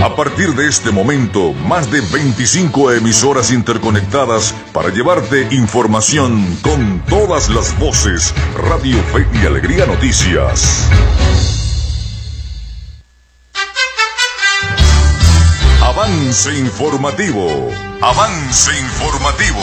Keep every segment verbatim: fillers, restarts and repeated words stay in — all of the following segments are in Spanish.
A partir de este momento, más de veinticinco emisoras interconectadas para llevarte información con todas las voces. Radio Fe y Alegría Noticias. Avance informativo. Avance informativo.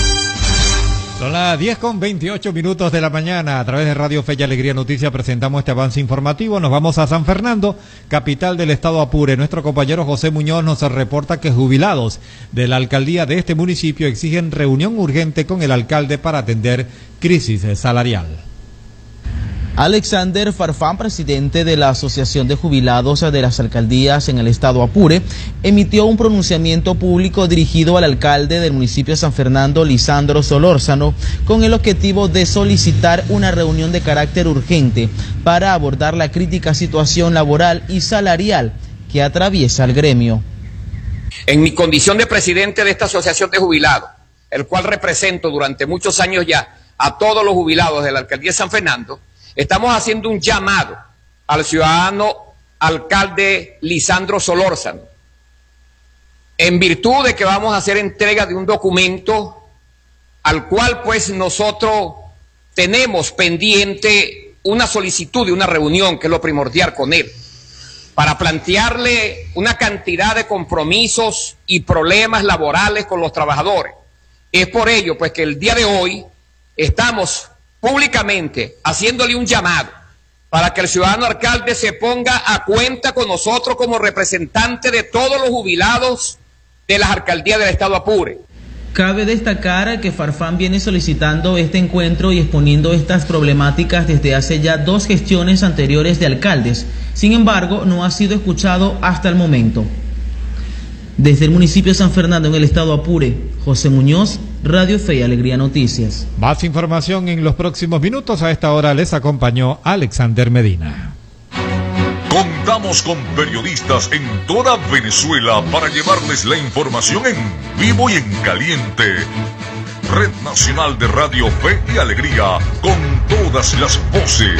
Son las diez con veintiocho minutos de la mañana. A través de Radio Fe y Alegría Noticias presentamos este avance informativo. Nos vamos a San Fernando, capital del estado Apure. Nuestro compañero José Muñoz nos reporta que jubilados de la alcaldía de este municipio exigen reunión urgente con el alcalde para atender crisis salarial. Alexander Farfán, presidente de la Asociación de Jubilados de las Alcaldías en el estado Apure, emitió un pronunciamiento público dirigido al alcalde del municipio de San Fernando, Lisandro Solórzano, con el objetivo de solicitar una reunión de carácter urgente para abordar la crítica situación laboral y salarial que atraviesa el gremio. En mi condición de presidente de esta Asociación de Jubilados, el cual represento durante muchos años ya a todos los jubilados de la Alcaldía de San Fernando, estamos haciendo un llamado al ciudadano alcalde Lisandro Solórzano, en virtud de que vamos a hacer entrega de un documento al cual pues nosotros tenemos pendiente una solicitud de una reunión, que es lo primordial con él, para plantearle una cantidad de compromisos y problemas laborales con los trabajadores. Es por ello pues que el día de hoy estamos públicamente haciéndole un llamado para que el ciudadano alcalde se ponga a cuenta con nosotros como representante de todos los jubilados de las alcaldías del estado Apure. Cabe destacar que Farfán viene solicitando este encuentro y exponiendo estas problemáticas desde hace ya dos gestiones anteriores de alcaldes. Sin embargo, no ha sido escuchado hasta el momento. Desde el municipio de San Fernando, en el estado Apure, José Muñoz, Radio Fe y Alegría Noticias. Más información en los próximos minutos. A esta hora les acompañó Alexander Medina. Contamos con periodistas en toda Venezuela para llevarles la información en vivo y en caliente. Red Nacional de Radio Fe y Alegría, con todas las voces.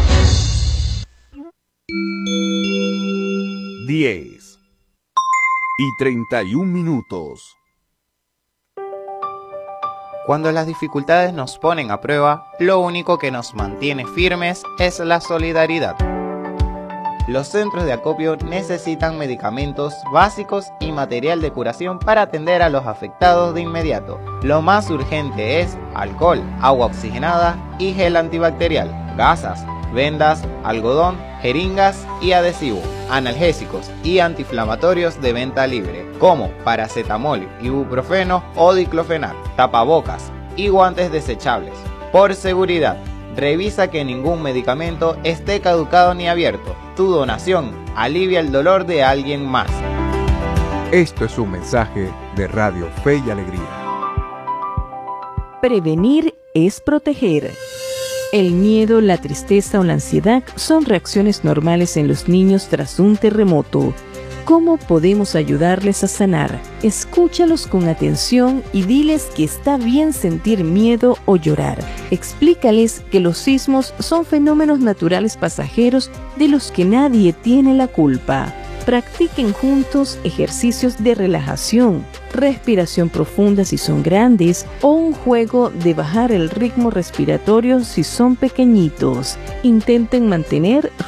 diez y treinta y un minutos. Cuando las dificultades nos ponen a prueba, lo único que nos mantiene firmes es la solidaridad. Los centros de acopio necesitan medicamentos básicos y material de curación para atender a los afectados de inmediato. Lo más urgente es alcohol, agua oxigenada y gel antibacterial, gasas, vendas, algodón, jeringas y adhesivo, analgésicos y antiinflamatorios de venta libre, como paracetamol, ibuprofeno o diclofenac, tapabocas y guantes desechables. Por seguridad, revisa que ningún medicamento esté caducado ni abierto. Tu donación alivia el dolor de alguien más. Esto es un mensaje de Radio Fe y Alegría. Prevenir es proteger. El miedo, la tristeza o la ansiedad son reacciones normales en los niños tras un terremoto. ¿Cómo podemos ayudarles a sanar? Escúchalos con atención y diles que está bien sentir miedo o llorar. Explícales que los sismos son fenómenos naturales pasajeros de los que nadie tiene la culpa. Practiquen juntos ejercicios de relajación, respiración profunda si son grandes o un juego de bajar el ritmo respiratorio si son pequeñitos. Intenten mantener